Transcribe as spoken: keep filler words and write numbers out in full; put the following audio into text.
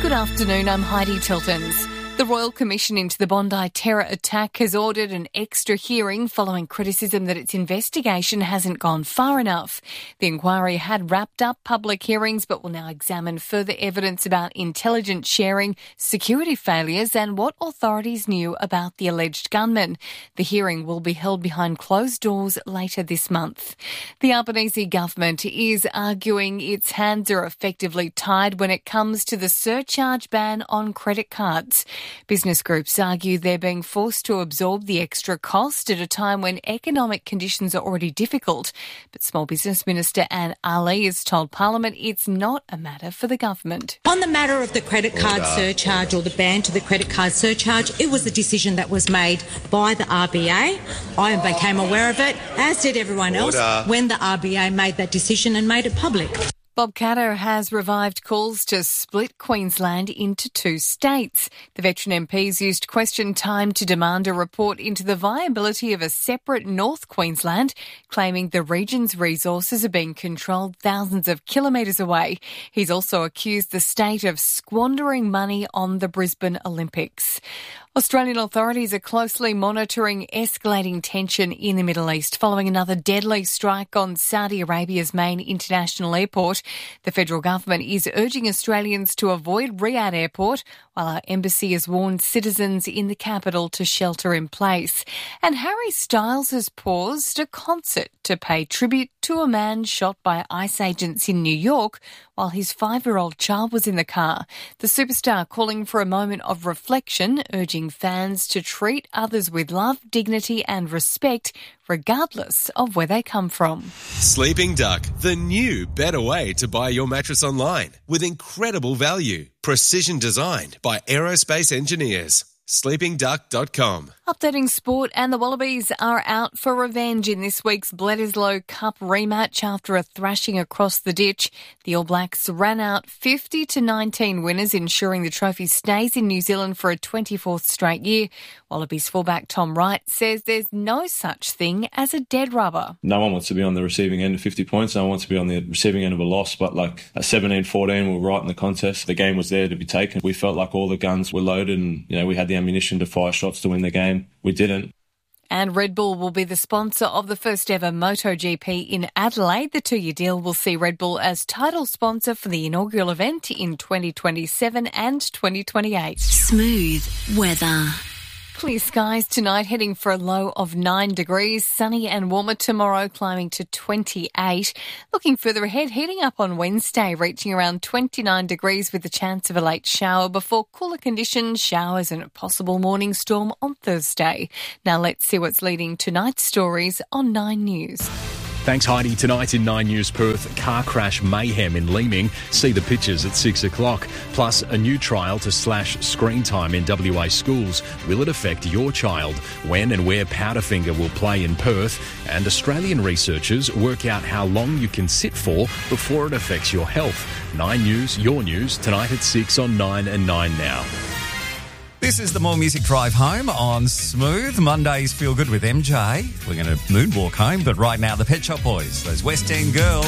Good afternoon, I'm Heidi Tiltons. The Royal Commission into the Bondi terror attack has ordered an extra hearing following criticism that its investigation hasn't gone far enough. The inquiry had wrapped up public hearings but will now examine further evidence about intelligence sharing, security failures and what authorities knew about the alleged gunman. The hearing will be held behind closed doors later this month. The Albanese government is arguing its hands are effectively tied when it comes to the surcharge ban on credit cards. Business groups argue they're being forced to absorb the extra cost at a time when economic conditions are already difficult. But Small Business Minister Anne Ali has told Parliament it's not a matter for the government. On the matter of the credit card Order. surcharge or the ban to the credit card surcharge, it was a decision that was made by the R B A. I became aware of it, as did everyone else, Order. when the R B A made that decision and made it public. Bob Katter has revived calls to split Queensland into two states. The veteran M Ps used question time to demand a report into the viability of a separate North Queensland, claiming the region's resources are being controlled thousands of kilometres away. He's also accused the state of squandering money on the Brisbane Olympics. Australian authorities are closely monitoring escalating tension in the Middle East following another deadly strike on Saudi Arabia's main international airport. The federal government is urging Australians to avoid Riyadh Airport, while our embassy has warned citizens in the capital to shelter in place. And Harry Styles has paused a concert to pay tribute to a man shot by ICE agents in New York while his five-year-old child was in the car. The superstar calling for a moment of reflection, urging fans to treat others with love, dignity and respect, regardless of where they come from. Sleeping Duck, the new, better way to buy your mattress online with incredible value. Precision designed by aerospace engineers. sleeping duck dot com. Updating sport, and the Wallabies are out for revenge in this week's Bledisloe Cup rematch after a thrashing across the ditch. The All Blacks ran out fifty to nineteen winners, ensuring the trophy stays in New Zealand for a twenty-fourth straight year. Wallabies fullback Tom Wright says there's no such thing as a dead rubber. No one wants to be on the receiving end of fifty points. No one wants to be on the receiving end of a loss. But like at seventeen fourteen, we were right in the contest. The game was there to be taken. We felt like all the guns were loaded and, you know, we had the ammunition to fire shots to win the game. We didn't. And Red Bull will be the sponsor of the first ever MotoGP in Adelaide. The two-year deal will see Red Bull as title sponsor for the inaugural event in twenty twenty-seven and twenty twenty-eight. Smooth weather. Clear skies tonight, heading for a low of nine degrees. Sunny and warmer tomorrow, climbing to twenty-eight. Looking further ahead, heating up on Wednesday, reaching around twenty-nine degrees with the chance of a late shower before cooler conditions, showers and a possible morning storm on Thursday. Now let's see what's leading tonight's stories on Nine News. Thanks, Heidi. Tonight in Nine News Perth, car crash mayhem in Leeming. See the pictures at six o'clock. Plus, a new trial to slash screen time in W A schools. Will it affect your child? When and where Powderfinger will play in Perth? And Australian researchers work out how long you can sit for before it affects your health. Nine News, your news, tonight at six on Nine and Nine Now. This is the More Music Drive Home on Smooth. Mondays feel good with M J. We're going to moonwalk home, but right now the Pet Shop Boys, those West End girls.